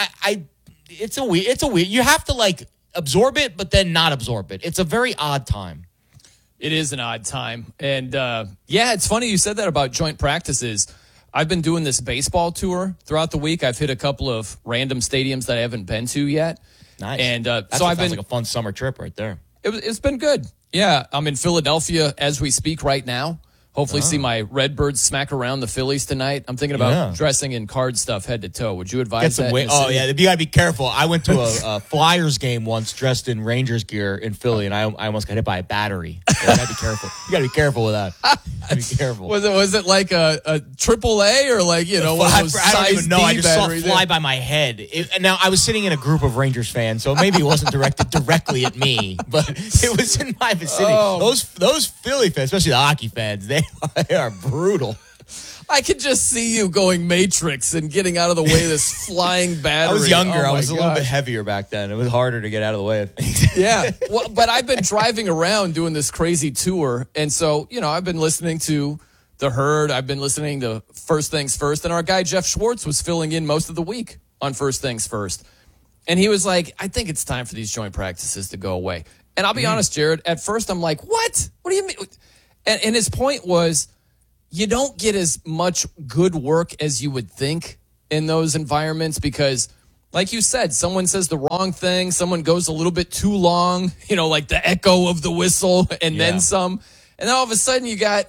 it's a weird. You have to absorb it, but then not absorb it. It's a very odd time. It is an odd time, and it's funny you said that about joint practices. I've been doing this baseball tour throughout the week. I've hit a couple of random stadiums that I haven't been to yet. Nice. And sounds like a fun summer trip right there. It's been good. Yeah, I'm in Philadelphia as we speak right now. Hopefully see my Redbirds smack around the Phillies tonight. I'm thinking about dressing in card stuff head to toe. Would you advise that? You got to be careful. I went to a Flyers game once dressed in Rangers gear in Philly, and I almost got hit by a battery. So you got to be careful. You got to be careful with that. Be careful. Was it like a AAA or one of those I don't even know. I just saw it fly there? by my head. Now, I was sitting in a group of Rangers fans, so maybe it wasn't directed directly at me, but it was in my vicinity. Oh. Those Philly fans, especially the hockey fans, they are brutal. I could just see you going Matrix and getting out of the way of this flying battery. I was younger. Oh I was a little bit heavier back then. It was harder to get out of the way of things. Yeah. Well, but I've been driving around doing this crazy tour. And so, I've been listening to The Herd. I've been listening to First Things First. And our guy, Jeff Schwartz, was filling in most of the week on First Things First. And he was like, I think it's time for these joint practices to go away. And I'll be honest, Jared, at first I'm like, what? What do you mean? And his point was, you don't get as much good work as you would think in those environments because, like you said, someone says the wrong thing, someone goes a little bit too long, like the echo of the whistle and then some. And then all of a sudden you got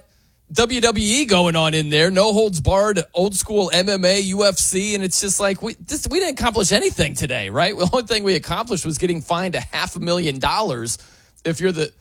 WWE going on in there, no holds barred, old school MMA, UFC, and it's just like, we didn't accomplish anything today, right? The only thing we accomplished was getting fined $500,000 if you're the,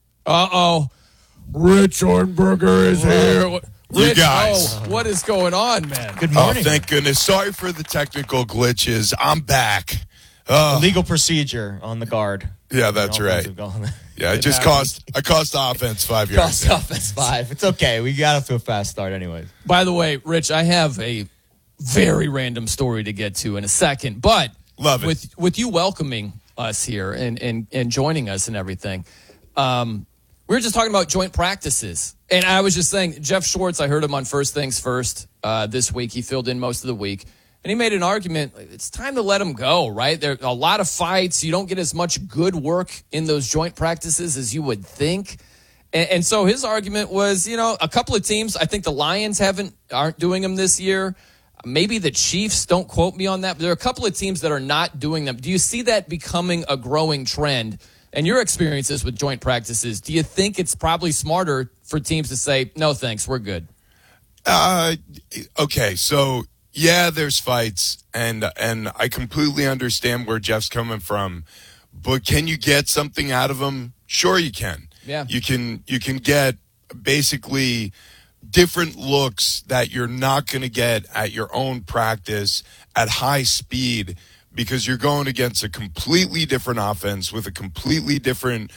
Rich Ornberger is here. Rich, you guys. what is going on, man? Good morning. Oh, thank goodness. Sorry for the technical glitches. I'm back. Legal procedure on the guard. Yeah, that's right. Yeah, I cost offense 5 yards. Cost offense 5. It's okay. We got off to a fast start anyways. By the way, Rich, I have a very random story to get to in a second, but love it. With you welcoming us here and joining us and everything, we were just talking about joint practices. And I was just saying, Jeff Schwartz, I heard him on First Things First this week. He filled in most of the week. And he made an argument, it's time to let him go, right? There are a lot of fights. You don't get as much good work in those joint practices as you would think. And so his argument was, a couple of teams, I think the Lions aren't doing them this year. Maybe the Chiefs, don't quote me on that. But there are a couple of teams that are not doing them. Do you see that becoming a growing trend? And your experiences with joint practices, do you think it's probably smarter for teams to say, no, thanks, we're good? Okay, so, yeah, there's fights, and I completely understand where Jeff's coming from. But can you get something out of them? Sure you can. Yeah. You can get basically different looks that you're not going to get at your own practice at high speed because you're going against a completely different offense with a completely different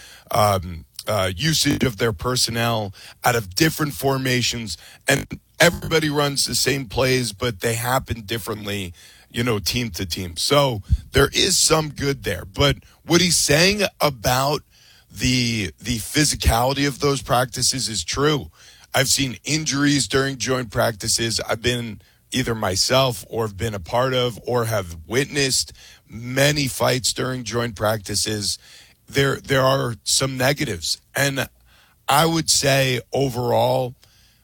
usage of their personnel out of different formations, and everybody runs the same plays, but they happen differently, team to team. So there is some good there. But what he's saying about the physicality of those practices is true. I've seen injuries during joint practices. I've been either myself or have been a part of or have witnessed many fights during joint practices. There are some negatives. And I would say overall,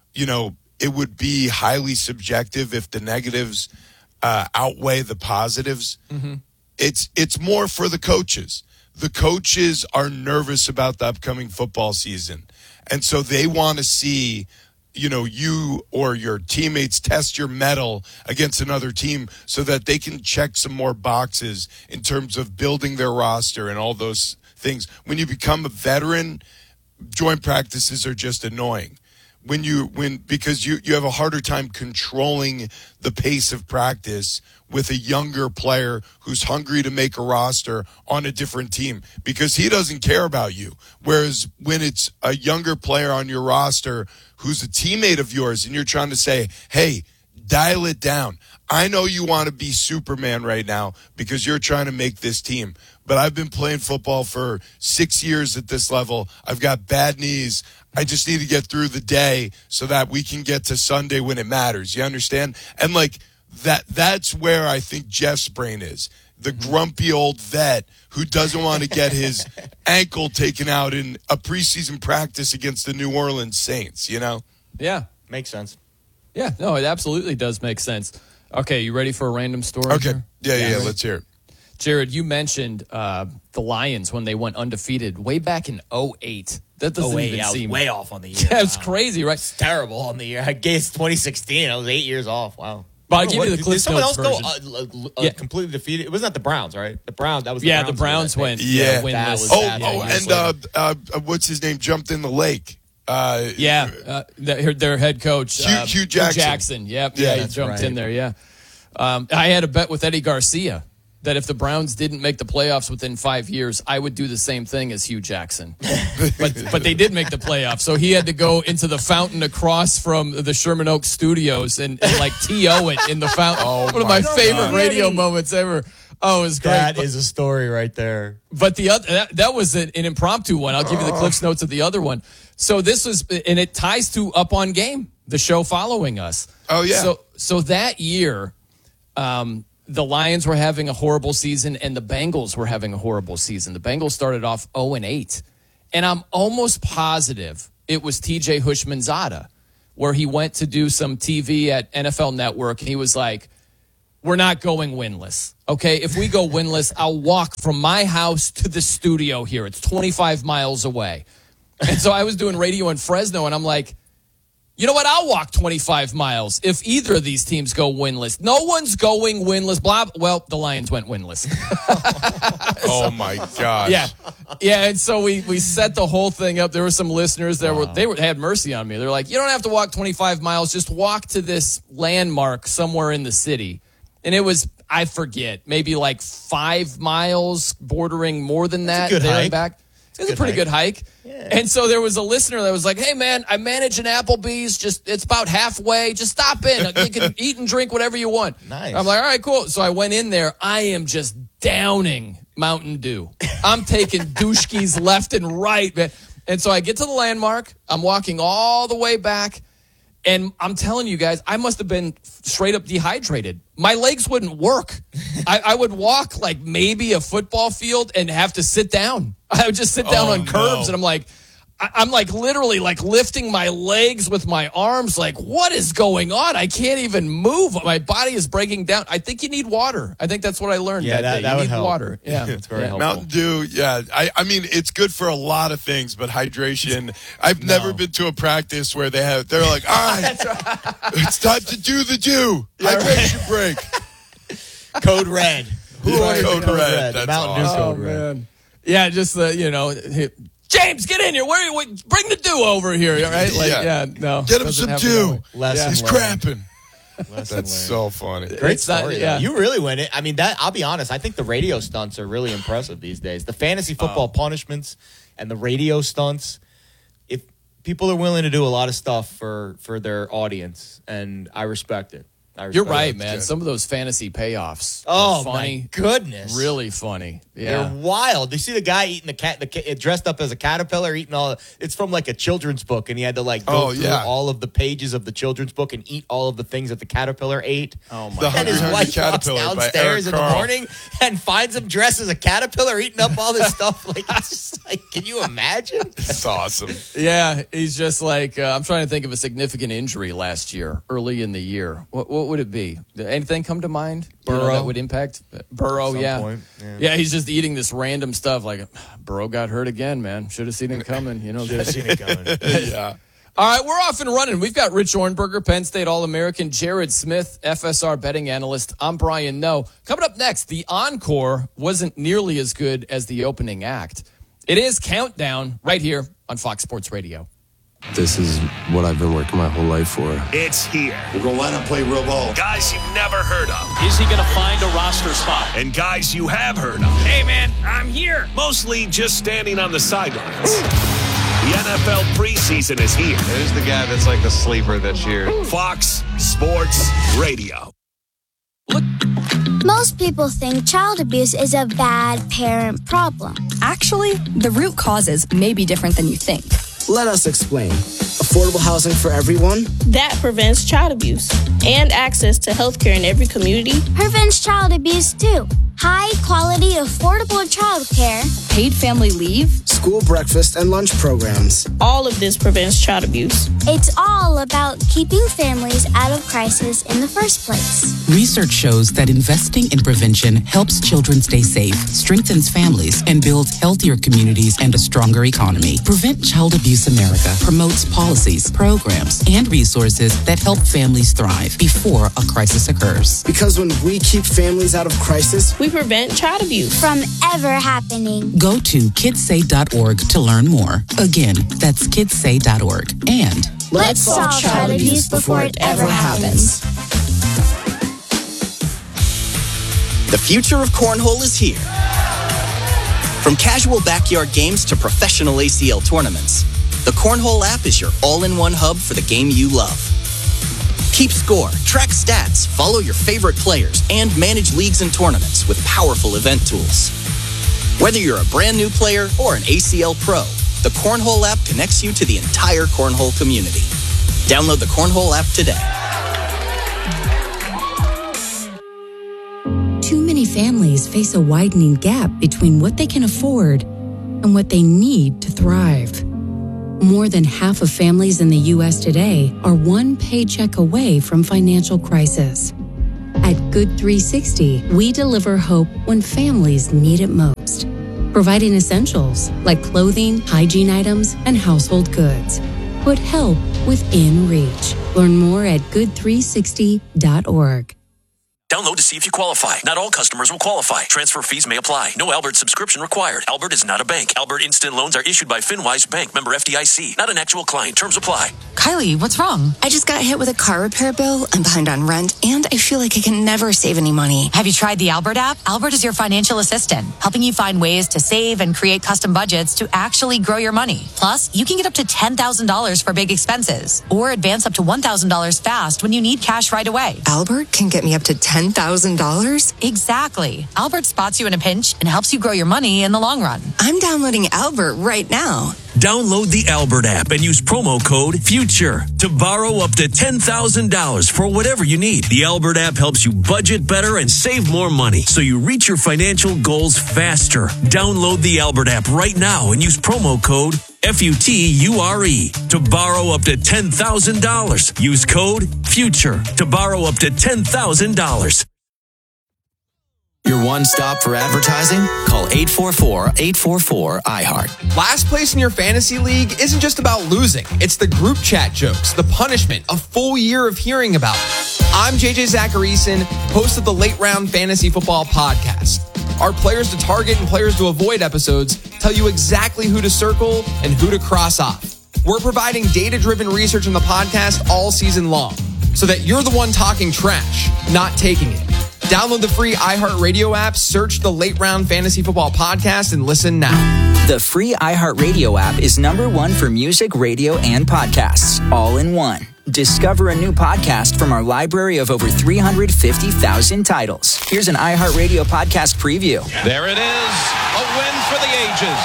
it would be highly subjective if the negatives outweigh the positives. Mm-hmm. It's more for the coaches. The coaches are nervous about the upcoming football season. And so they want to see, you or your teammates test your mettle against another team so that they can check some more boxes in terms of building their roster and all those things. When you become a veteran, joint practices are just annoying. Because you have a harder time controlling the pace of practice with a younger player who's hungry to make a roster on a different team because he doesn't care about you. Whereas when it's a younger player on your roster who's a teammate of yours and you're trying to say, hey, dial it down. I know you want to be Superman right now because you're trying to make this team. But I've been playing football for 6 years at this level. I've got bad knees. I just need to get through the day so that we can get to Sunday when it matters. You understand? And that's where I think Jeff's brain is. The grumpy old vet who doesn't want to get his ankle taken out in a preseason practice against the New Orleans Saints, Yeah. Makes sense. Yeah, no, it absolutely does make sense. Okay, you ready for a random story? Okay. Here? Yeah, let's hear it. Jared, you mentioned the Lions when they went undefeated way back in 2008. That doesn't even seem way off on the year. Yeah, it's crazy, right? It's terrible on the year. I guess 2016. I was 8 years off. Wow. But I'll give you the Cliff Did someone Notes else version. go completely defeated? It wasn't the Browns, right? The Browns. That was the the Browns went. Yeah. winless. And what's his name jumped in the lake? Their head coach Hugh Jackson. Jackson. Yep. Yeah, he jumped in there. Yeah. I had a bet with Eddie Garcia that if the Browns didn't make the playoffs within 5 years, I would do the same thing as Hugh Jackson. but they did make the playoffs, so he had to go into the fountain across from the Sherman Oaks studios and TO it in the fountain. One of my favorite radio moments ever. Oh, it was great. That is a story right there. But the other that was an impromptu one. I'll give you the Cliff's Notes of the other one. So this was, and it ties to Up on Game, the show following us. Oh yeah. So that year, the Lions were having a horrible season and the Bengals were having a horrible season. The Bengals started off 0-8. And I'm almost positive it was TJ Houshmandzadeh, where he went to do some TV at NFL Network and he was like, we're not going winless. Okay, if we go winless, I'll walk from my house to the studio here. It's 25 miles away. And so I was doing radio in Fresno and I'm like, you know what? I'll walk 25 miles if either of these teams go winless. No one's going winless. Well, the Lions went winless. Oh, my gosh. Yeah, and so we set the whole thing up. There were some listeners that they had mercy on me. They're like, you don't have to walk 25 miles. Just walk to this landmark somewhere in the city. And it was, I forget, maybe like 5 miles, bordering more than that. That's a good hike. And back. It's a pretty good hike. Yeah. And so there was a listener that was like, hey, man, I manage an Applebee's. It's about halfway. Just stop in. You can eat and drink whatever you want. Nice. I'm like, all right, cool. So I went in there. I am just downing Mountain Dew. I'm taking douchkies left and right. Man. And so I get to the landmark. I'm walking all the way back. And I'm telling you guys, I must have been straight up dehydrated. My legs wouldn't work. I would walk like maybe a football field and have to sit down. I would just sit down on curbs, and I'm like literally like lifting my legs with my arms. Like, what is going on? I can't even move. My body is breaking down. I think you need water. I think that's what I learned. Yeah, that would you need help. water. Yeah, it's very helpful. Mountain Dew, yeah. I mean, it's good for a lot of things, but hydration. I've never been to a practice where they're like, all right, it's time to do the dew. Hydration break. Code red. Code red. That's Mountain Dew awesome. Code red. Yeah, just James, get in here. Bring the dew over here, right? No. Get him some dew. He's crapping. That's so funny. Great story. You really win it. I mean, I'll be honest. I think the radio stunts are really impressive these days. The fantasy football punishments and the radio stunts. If people are willing to do a lot of stuff for their audience, and I respect it. You're right, man. Some of those fantasy payoffs. Oh, are funny. My goodness. Really funny. Yeah. They're wild. You see the guy eating the cat dressed up as a caterpillar, eating it's from like a children's book, and he had to go through all of the pages of the children's book and eat all of the things that the caterpillar ate. Oh, my God. And his wife walks downstairs in the morning and finds him dressed as a caterpillar eating up all this stuff. It's just can you imagine? It's awesome. Yeah, he's just I'm trying to think of a significant injury last year, early in the year. What would it be? Did anything come to mind? Burrow. That would impact Burrow. At some point, yeah. He's just eating this random stuff. Burrow got hurt again, man. Should have seen it coming. Should have seen it coming. Yeah. All right, we're off and running. We've got Rich Ornberger, Penn State All-American, Jared Smith, FSR betting analyst. I'm Brian Noe. Coming up next, the encore wasn't nearly as good as the opening act. It is Countdown right here on Fox Sports Radio. This is what I've been working my whole life for. It's here. We're going to line up, play real ball. Guys you've never heard of. Is he going to find a roster spot? And guys you have heard of. Hey, man, I'm here. Mostly just standing on the sidelines. The NFL preseason is here. There's the guy that's like the sleeper this year. Fox Sports Radio. Most people think child abuse is a bad parent problem. Actually, the root causes may be different than you think. Let us explain. Affordable housing for everyone? That prevents child abuse and access to healthcare in every community. Prevents child abuse too. High quality, affordable childcare. Paid family leave. School breakfast and lunch programs. All of this prevents child abuse. It's all about keeping families out of crisis in the first place. Research shows that investing in prevention helps children stay safe, strengthens families, and builds healthier communities and a stronger economy. Prevent Child Abuse America promotes policies, programs, and resources that help families thrive before a crisis occurs. Because when we keep families out of crisis, we prevent child abuse from ever happening. Go to kidssay.org to learn more. Again, that's kidssay.org. And let's solve child abuse before it ever happens. The future of cornhole is here. From casual backyard games to professional ACL tournaments, the Cornhole app is your all-in-one hub for the game you love. Keep score, track stats, follow your favorite players, and manage leagues and tournaments with powerful event tools. Whether you're a brand new player or an ACL pro, the Cornhole app connects you to the entire cornhole community. Download the Cornhole app today. Too many families face a widening gap between what they can afford and what they need to thrive. More than half of families in the U.S. today are one paycheck away from financial crisis. At Good 360, we deliver hope when families need it most, providing essentials like clothing, hygiene items, and household goods. Put help within reach. Learn more at good360.org. Download to see if you qualify. Not all customers will qualify. Transfer fees may apply. No Albert subscription required. Albert is not a bank. Albert Instant Loans are issued by FinWise Bank, member FDIC. Not an actual client. Terms apply. Kylie, what's wrong? I just got hit with a car repair bill. I'm behind on rent, and I feel like I can never save any money. Have you tried the Albert app? Albert is your financial assistant, helping you find ways to save and create custom budgets to actually grow your money. Plus, you can get up to $10,000 for big expenses, or advance up to $1,000 fast when you need cash right away. Albert can get me up to $10,000? Exactly. Albert spots you in a pinch and helps you grow your money in the long run. I'm downloading Albert right now. Download the Albert app and use promo code FUTURE to borrow up to $10,000 for whatever you need. The Albert app helps you budget better and save more money so you reach your financial goals faster. Download the Albert app right now and use promo code FUTURE to borrow up to $10,000. Use code FUTURE to borrow up to $10,000. Your one stop for advertising? Call 844-844-iHeart. Last place in your fantasy league isn't just about losing. It's the group chat jokes, the punishment, a full year of hearing about it. I'm JJ Zacharyson, host of the Late Round Fantasy Football Podcast. Our players to target and players to avoid episodes tell you exactly who to circle and who to cross off. We're providing data-driven research in the podcast all season long so that you're the one talking trash, not taking it. Download the free iHeartRadio app, search the Late Round Fantasy Football Podcast, and listen now. The free iHeartRadio app is #1 for music, radio, and podcasts, all in one. Discover a new podcast from our library of over 350,000 titles. Here's an iHeartRadio podcast preview. There it is, a win for the ages.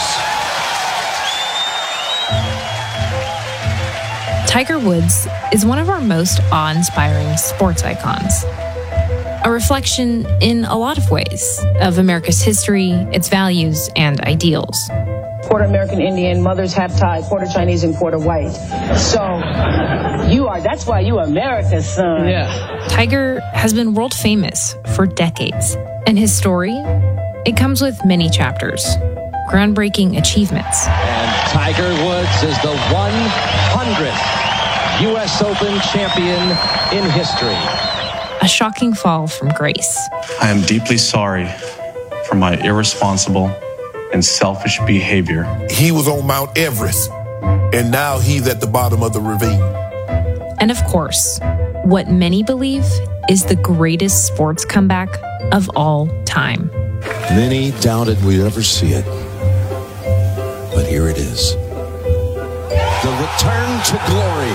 Tiger Woods is one of our most awe-inspiring sports icons. A reflection in a lot of ways of America's history, its values, and ideals. Quarter American Indian, mother's half Thai, quarter Chinese, and quarter white. So that's why you America's son. Yeah. Tiger has been world famous for decades. And his story, it comes with many chapters, groundbreaking achievements. And Tiger Woods is the 100th U.S. Open champion in history. A shocking fall from grace. I am deeply sorry for my irresponsible and selfish behavior. He was on Mount Everest, and now he's at the bottom of the ravine. And of course, what many believe is the greatest sports comeback of all time. Many doubted we'd ever see it, but here it is. The return to glory.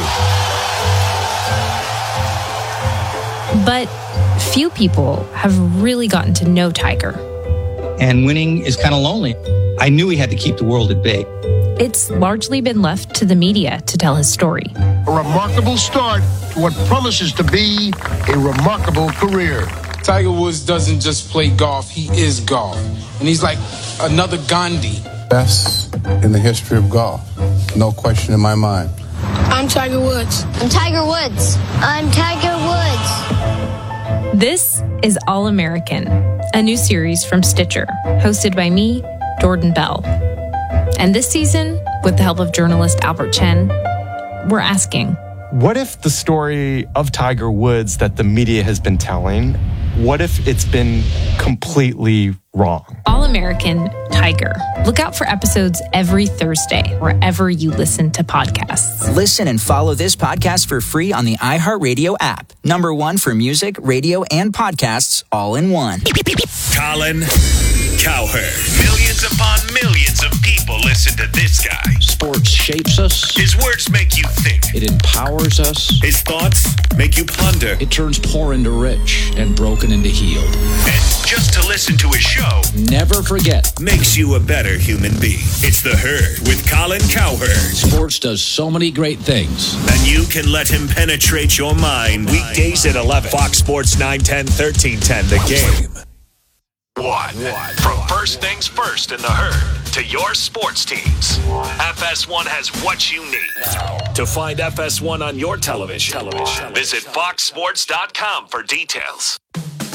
But few people have really gotten to know Tiger. And winning is kind of lonely. I knew he had to keep the world at bay. It's largely been left to the media to tell his story. A remarkable start to what promises to be a remarkable career. Tiger Woods doesn't just play golf, he is golf. And he's like another Gandhi. Best in the history of golf. No question in my mind. I'm Tiger Woods. I'm Tiger Woods. I'm Tiger Woods. This is All American, a new series from Stitcher, hosted by me, Jordan Bell. And this season, with the help of journalist Albert Chen, we're asking, what if the story of Tiger Woods that the media has been telling, what if it's been completely wrong? All American Tiger. Look out for episodes every Thursday, wherever you listen to podcasts. Listen and follow this podcast for free on the iHeartRadio app. #1 for music, radio, and podcasts, all in one. Colin Cowherd. Millions upon millions of people listen to this guy. Sports shapes us. His words make you think. It empowers us. His thoughts make you ponder. It turns poor into rich and broken into healed. And just to listen to his show, never forget, makes you a better human being. It's The Herd with Colin Cowherd. Sports does so many great things. And you can let him penetrate your mind. Weekdays at 11. Fox Sports 910, 1310, The Game. One. From first things first in The Herd to your sports teams, FS1 has what you need. To find FS1 on your television, visit foxsports.com for details.